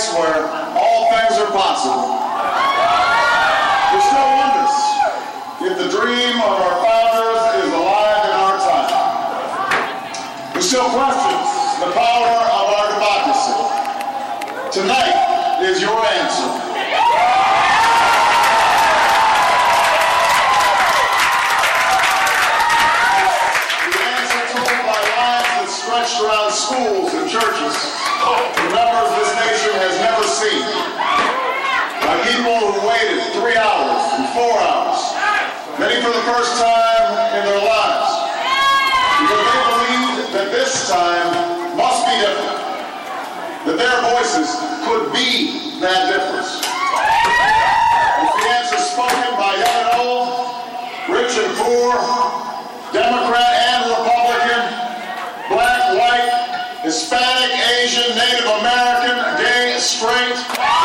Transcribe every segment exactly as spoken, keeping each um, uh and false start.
place where all things are possible. There's still wonders if the dream of our founders is alive in our time. There's still questions the power of our democracy. Tonight is your answer. The answer told by lines that stretched around schools and churches, the numbers this nation has never seen. By people who waited three hours and four hours, many for the first time in their lives, because they believed that this time must be different, that their voices could be that difference. It's the answer spoken by young and old, rich and poor, Democrat and Republican, black, white, Hispanic, Asian, Native American, gay, straight.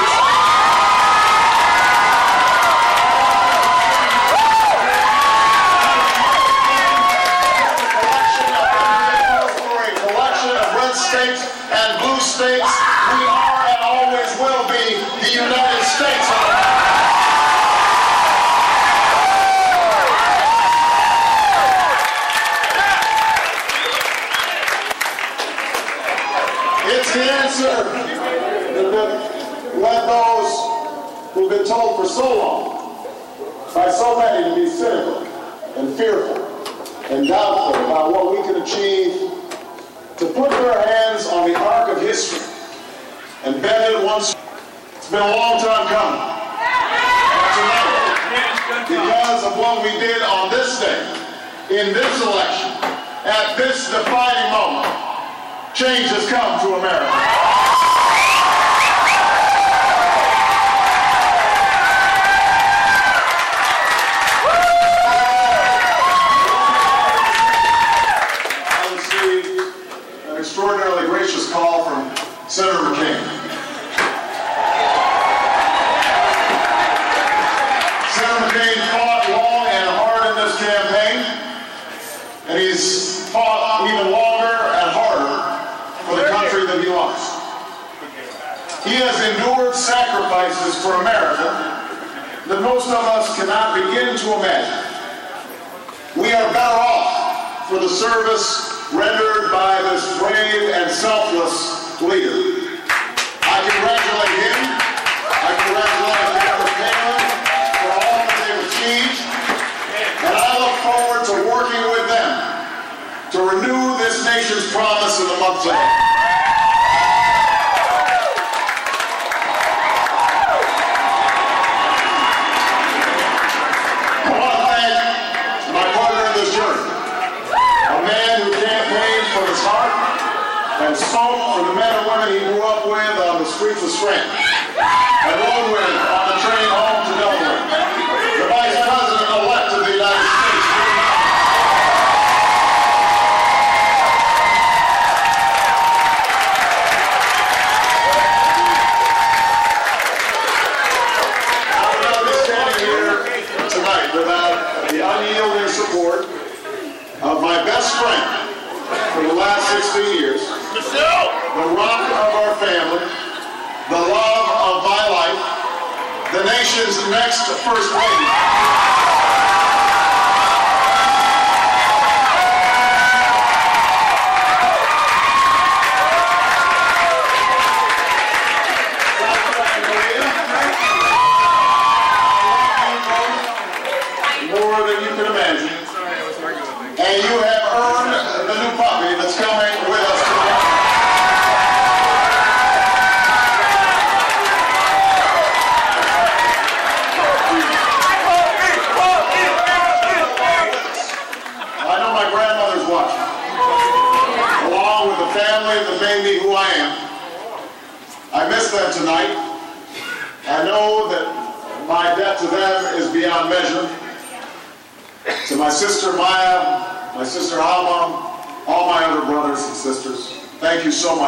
States and blue states, we are and always will be the United States of America. It's the answer that led those who've been told for so long by so many to be cynical and fearful and doubtful about what we can achieve, to put their hands on the arc of history and bend it once. It's been a long time coming. And tonight, because of what we did on this day, in this election, at this defining moment, change has come to America. Extraordinarily gracious call from Senator McCain. Senator McCain fought long and hard in this campaign, and he's fought even longer and harder for the country that he loves. He has endured sacrifices for America that most of us cannot begin to imagine. We are better off for the service rendered by this brave and selfless leader. I congratulate him. I congratulate Governor Palin for all that they've achieved. And I look forward to working with them to renew this nation's promise in the months ahead. I want to thank my partner in this journey, a man who campaigned for his heart and spoke for the men and women he grew up with on the streets of Scranton, and rode with on the train home to Delaware, the Vice President-elect of the United States. I would not be standing here tonight without the unyielding support of my best friend for the last sixteen years, the rock of our family, the love of my life, the nation's next First Lady. More than you can imagine. And you have earned the new puppy that's coming with us today. I know my grandmother's watching. Along with the family that made me who I am. I miss them tonight. I know that my debt to them is beyond measure. To my sister Maya, my sister Alma, all my other brothers and sisters, thank you so much.